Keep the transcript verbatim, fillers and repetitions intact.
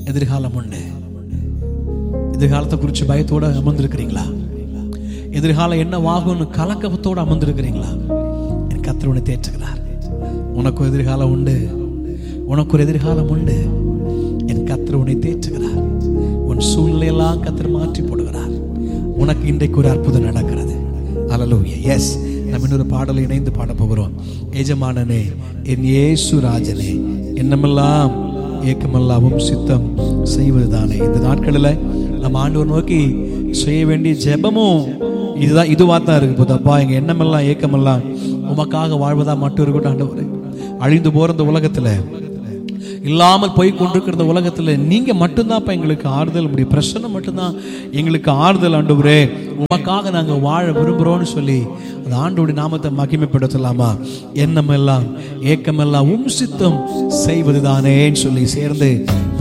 எதிர்காலம் உண்டு. எதிர்காலத்தை குறித்து பயத்தோட அமர்ந்திருக்கிறீங்களா? எதிர்காலம் என்னவாகும்னு கலக்கத்தோடு அமர்ந்திருக்கிறீங்களா? என் கர்த்தர் உன்னை தேற்றுகிறார். உனக்கு ஒரு எதிர்காலம் உண்டு, உனக்கு ஒரு எதிர்காலம் உண்டு. என் கர்த்தர் உன்னை தேற்றுகிறார். உன் சூழ்நிலையெல்லாம் கர்த்தர் மாற்றி போடுகிறார். உனக்கு இன்றைக்கு ஒரு அற்புதம் நடக்கிறது. அல்லேலூயா. எஸ், நம்ம இன்னொரு பாடலை இணைந்து பாட போகிறோம். எஜமானனே என் இயேசு ராஜனே, என்னமெல்லாம் ஏக்கமெல்லாவும் சித்தம் செய்வதுதானே. இந்த நாட்களில் நம்ம ஆண்டவர் நோக்கி செய்ய வேண்டிய ஜெபமும் இதுதான், இதுவா தான் இருக்கு. போதப்பா, எங்க எண்ணமெல்லாம் ஏக்கமெல்லாம் உமக்காக வாழ்வதா மட்டும் இருக்கட்டும் ஆண்டவரே. அழிந்து போற இந்த உலகத்துல, இல்லாமல் போய் கொண்டிருக்கிற உலகத்துல நீங்க மட்டும்தான் எங்களுக்கு ஆறுதல், முடியும் பிரச்சனை மட்டும்தான் எங்களுக்கு ஆறுதல் ஆண்டவரே. உமக்காக நாங்க வாழ விரும்புறோம்னு சொல்லி அந்த ஆண்டவருடைய நாமத்தை மகிமைப்படுத்தலாமா? எண்ணமெல்லாம் ஏக்கமெல்லாம் உம் சித்தம் செய்வதுதானேன்னு சொல்லி சேர்ந்து